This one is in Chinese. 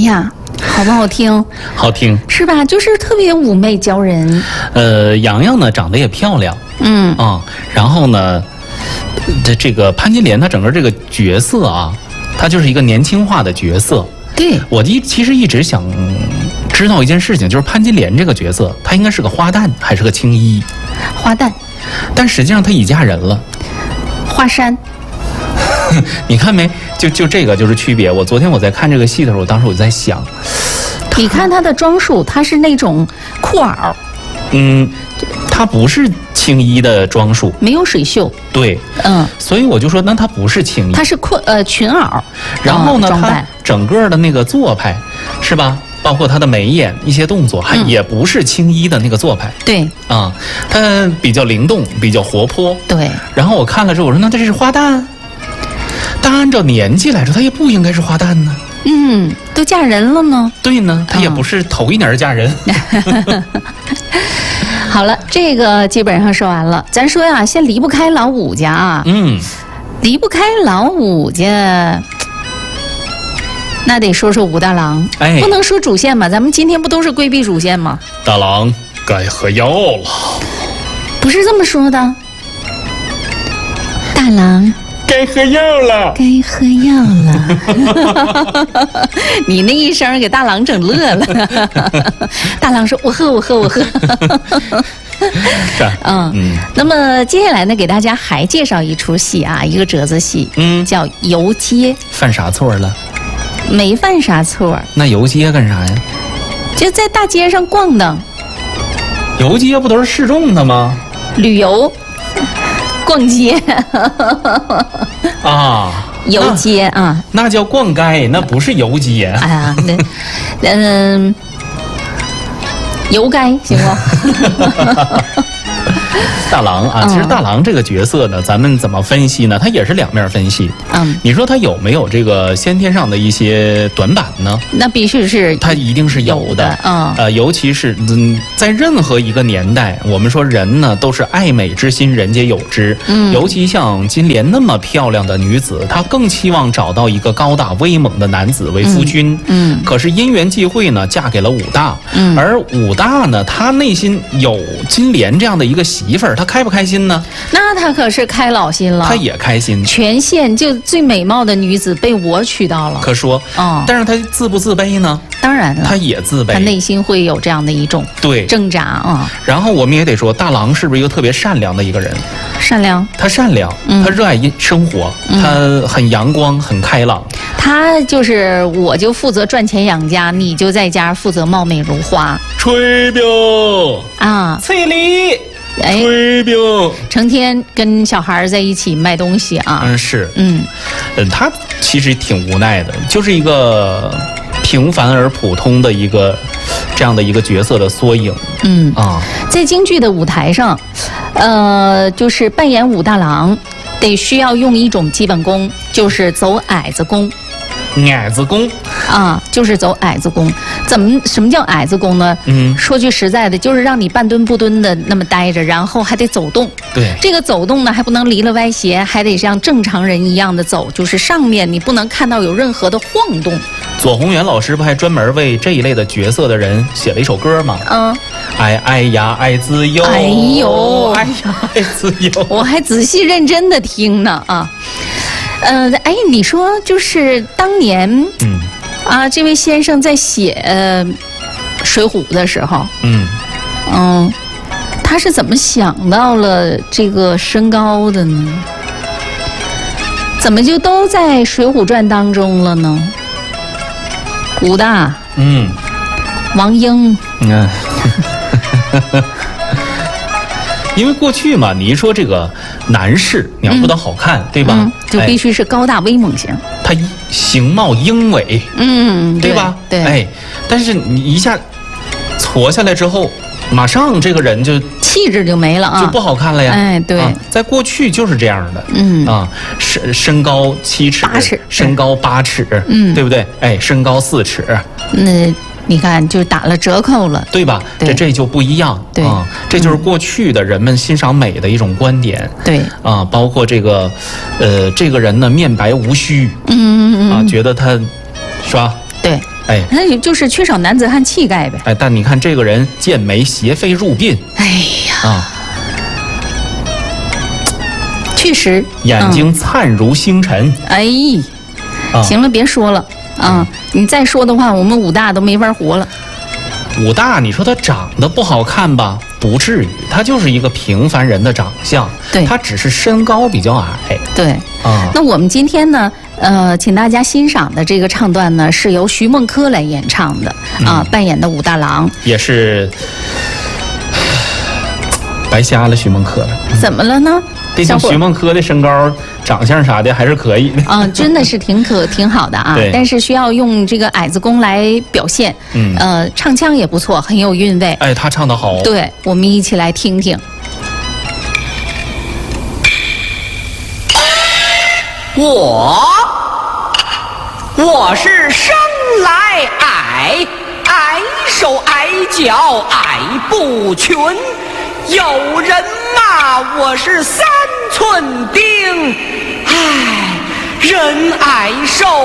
呀，好不好听？ 好听， 是吧？就是特别妩媚娇人。 洋洋呢长得也漂亮，然后呢，这个潘金莲她整个这个角色啊，她就是一个年轻化的角色。 对， 我其实一直想知道一件事情，就是潘金莲这个角色，她应该是个花旦还是个青衣？ 花旦， 但实际上她已嫁人了。 花衫。 你看没？就这个就是区别。昨天我在看这个戏的时候，当时我就在想， 你看她的装束，她是那种裤袄。 她不是青衣的装束， 没有水袖。 对，所以我就说，那她不是青衣， 她是裙袄。 然后呢， 装扮她整个的那个做派，是吧？包括她的眉眼一些动作，也不是青衣的那个做派。 对啊，她比较灵动，比较活泼。 对。 然后我看了之后，我说，那这是花旦？但按照年纪来说，她也不应该是花旦呢。 都嫁人了呢。 对呢，她也不是头一年嫁人。 好了，这个基本上说完了。咱说呀，先离不开老武家啊。离不开老武家，那得说说武大郎。不能说主线嘛，咱们今天不都是规避主线吗？ 大郎该喝药了。 不是这么说的。大郎该喝药了， 该喝药了。你那一声给大郎整乐了。大郎说：“我喝，我喝，我喝。”那么接下来呢，给大家还介绍一出戏啊，一个折子戏，叫《游街》。 犯啥错了？ 没犯啥错。 那游街干啥呀？ 就在大街上逛荡。 游街不都是示众的吗？ 旅游。逛街啊， 游街啊， 那叫逛街，那不是游街。 哎呀，游街行不？ 大郎啊，其实大郎这个角色呢，咱们怎么分析呢？他也是两面分析。你说他有没有这个先天上的一些短板呢？ 那必须是， 他一定是有的。尤其是在任何一个年代，我们说人呢都是爱美之心，人皆有之。尤其像金莲那么漂亮的女子，她更期望找到一个高大威猛的男子为夫君。可是因缘际会呢，嫁给了武大。而武大呢，他内心有金莲这样的一个媳妇儿，他开不开心呢？ 那他可是开老心了。 他也开心。 全县就最美貌的女子被我娶到了。 可说，但是他自不自卑呢？ 当然了， 他也自卑。 他内心会有这样的一种挣扎啊。 然后我们也得说，大郎是不是一个特别善良的一个人？ 善良。 他善良，他热爱生活，他很阳光，很开朗。 他就是我就负责赚钱养家，你就在家负责貌美如花。 吹表啊，翠梨。吹表， 成天跟小孩在一起卖东西啊。 是，他其实挺无奈的，就是一个平凡而普通的一个这样的一个角色的缩影。 在京剧的舞台上，就是扮演武大郎，得需要用一种基本功，就是走矮子功。 矮子功啊，就是走矮子功。什么叫矮子功呢？说句实在的，就是让你半蹲不蹲的那么待着，然后还得走动。 对， 这个走动呢，还不能离了歪斜，还得像正常人一样的走，就是上面你不能看到有任何的晃动。 左宏元老师不还专门为这一类的角色的人写了一首歌吗？哎呀，爱自由。哎呦，哎呀，爱自由。 我还仔细认真的听呢啊。你说就是当年，这位先生在写水浒》的时候，他是怎么想到了这个身高的呢？怎么就都在《水浒传》当中了呢？武大，王英， 因为过去嘛，你一说这个男士，你要不得好看，对吧？ 就必须是高大威猛型， 他形貌英伟，对吧？ 对， 但是你一下挫下来之后，马上这个人就气质就没了啊， 就不好看了呀。 对， 在过去就是这样的，身高7尺，8尺，身高8尺，对不对？身高4尺， 那你看就打了折扣了， 对吧？这就不一样，这就是过去的人们欣赏美的一种观点，包括这个，这个人呢面白无须，觉得他是吧？ 对， 哎， 那就是缺少男子汉气概呗。 哎，但你看这个人剑眉斜飞入鬓， 哎呀，确实， 眼睛灿如星辰。 哎，行了，别说了啊！你再说的话，我们武大都没法活了。 武大，你说他长得不好看吧？不至于，他就是一个平凡人的长相。 对， 他只是身高比较矮。 对，那我们今天呢，请大家欣赏的这个唱段呢，是由徐梦柯来演唱的扮演的武大郎， 也是白瞎了徐梦柯了。 怎么了呢？ 毕竟徐梦柯的身高、长相啥的还是可以的。 真的是挺好的啊。但是需要用这个矮子功来表现。唱腔也不错，很有韵味。 哎，他唱得好。 对，我们一起来听听。 我是生来矮，矮手矮脚矮不群，有人骂我是3寸钉，唉，人矮瘦